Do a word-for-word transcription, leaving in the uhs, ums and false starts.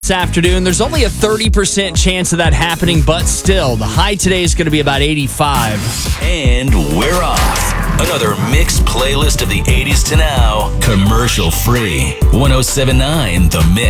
this afternoon. There's only a thirty percent chance of that happening, but still, the high today is going to be about eighty-five. And we're off. Another mixed playlist of the eighties to now, commercial free. one oh seven point nine The Mix.